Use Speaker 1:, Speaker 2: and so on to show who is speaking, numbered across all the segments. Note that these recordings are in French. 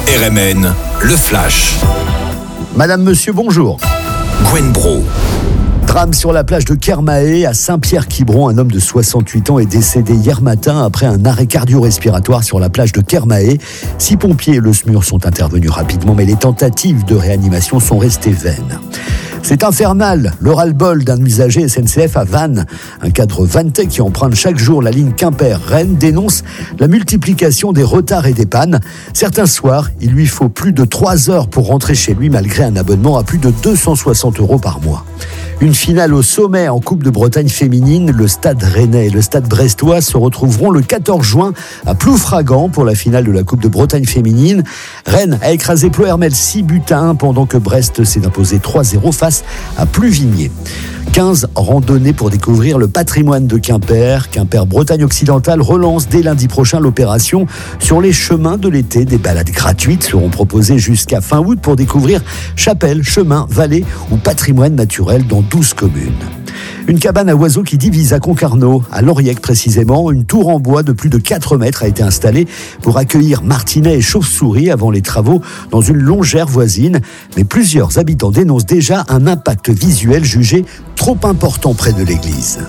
Speaker 1: RMN, le Flash.
Speaker 2: Madame, monsieur, bonjour.
Speaker 1: Gwen Bro.
Speaker 2: Drame sur la plage de Kermaé à Saint-Pierre-Quiberon. Un homme de 68 ans est décédé hier matin après un arrêt cardio-respiratoire sur la plage de Kermaé. 6 pompiers et le SMUR sont intervenus rapidement, mais les tentatives de réanimation sont restées vaines. C'est infernal, le ras-le-bol d'un usager SNCF à Vannes. Un cadre vannetais qui emprunte chaque jour la ligne Quimper-Rennes dénonce la multiplication des retards et des pannes. Certains soirs, il lui faut plus de 3 heures pour rentrer chez lui malgré un abonnement à plus de 260 € par mois. Une finale au sommet en Coupe de Bretagne féminine. Le Stade Rennais et le Stade Brestois se retrouveront le 14 juin à Ploufragan pour la finale de la Coupe de Bretagne féminine. Rennes a écrasé Ploërmel 6-1 pendant que Brest s'est imposé 3-0 face à Pluvigné. 15 randonnées pour découvrir le patrimoine de Quimper. Quimper Bretagne Occidentale relance dès lundi prochain l'opération sur les chemins de l'été. Des balades gratuites seront proposées jusqu'à fin août pour découvrir chapelles, chemins, vallées ou patrimoine naturel dans 12 communes. Une cabane à oiseaux qui divise à Concarneau, à Lauriec précisément. Une tour en bois de plus de 4 mètres a été installée pour accueillir martinets et chauves-souris avant les travaux dans une longère voisine. Mais plusieurs habitants dénoncent déjà un impact visuel jugé trop important près de l'église.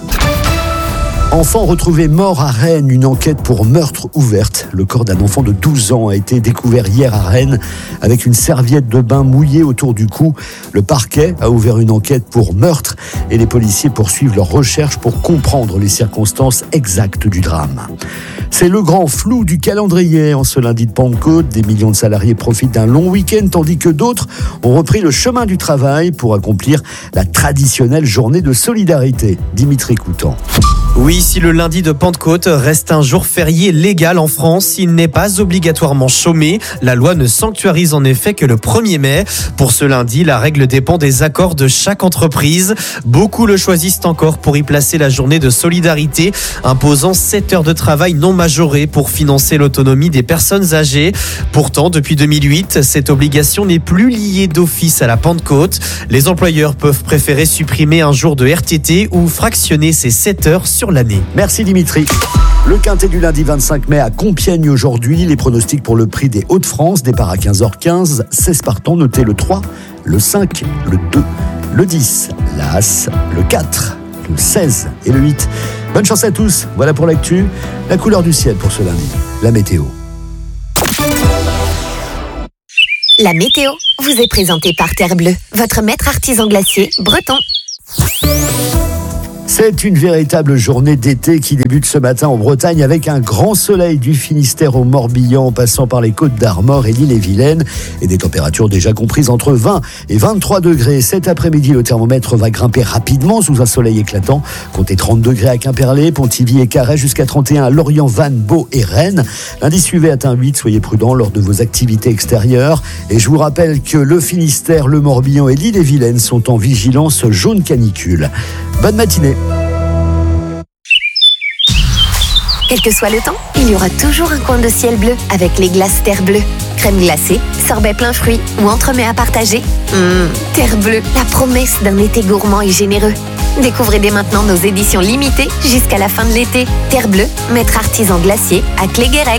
Speaker 2: Enfant retrouvé mort à Rennes, une enquête pour meurtre ouverte. Le corps d'un enfant de 12 ans a été découvert hier à Rennes avec une serviette de bain mouillée autour du cou. Le parquet a ouvert une enquête pour meurtre et les policiers poursuivent leurs recherches pour comprendre les circonstances exactes du drame. C'est le grand flou du calendrier. En ce lundi de Pentecôte, des millions de salariés profitent d'un long week-end tandis que d'autres ont repris le chemin du travail pour accomplir la traditionnelle journée de solidarité. Dimitri Coutan.
Speaker 3: Oui, si le lundi de Pentecôte reste un jour férié légal en France, il n'est pas obligatoirement chômé. La loi ne sanctuarise en effet que le 1er mai. Pour ce lundi, la règle dépend des accords de chaque entreprise. Beaucoup le choisissent encore pour y placer la journée de solidarité, imposant 7 heures de travail non majorées pour financer l'autonomie des personnes âgées. Pourtant, depuis 2008, cette obligation n'est plus liée d'office à la Pentecôte. Les employeurs peuvent préférer supprimer un jour de RTT ou fractionner ces 7 heures sur l'année.
Speaker 2: Merci Dimitri. Le quintet du lundi 25 mai à Compiègne aujourd'hui. Les pronostics pour le prix des Hauts-de-France. Départ à 15h15. 16 partants. Notez le 3, le 5, le 2, le 10, l'As, le 4, le 16 et le 8. Bonne chance à tous. Voilà pour l'actu. La couleur du ciel pour ce lundi. La météo.
Speaker 4: La météo vous est présentée par Terre Bleue, votre maître artisan glacier breton.
Speaker 2: C'est une véritable journée d'été qui débute ce matin en Bretagne avec un grand soleil du Finistère au Morbihan en passant par les Côtes d'Armor et l'Île-et-Vilaine et des températures déjà comprises entre 20 et 23 degrés. Cet après-midi, le thermomètre va grimper rapidement sous un soleil éclatant. Comptez 30 degrés à Quimperlé, Pontivy et Carhaix jusqu'à 31 à Lorient, Vannes, Beau et Rennes. Lundi suivi atteint 8, soyez prudents lors de vos activités extérieures. Et je vous rappelle que le Finistère, le Morbihan et l'Île-et-Vilaine sont en vigilance jaune canicule. Bonne matinée.
Speaker 4: Quel que soit le temps, il y aura toujours un coin de ciel bleu avec les glaces Terre Bleue. Crème glacée, sorbet plein fruits ou entremets à partager. Terre Bleue, la promesse d'un été gourmand et généreux. Découvrez dès maintenant nos éditions limitées jusqu'à la fin de l'été. Terre Bleue, maître artisan glacier à Cléguérec.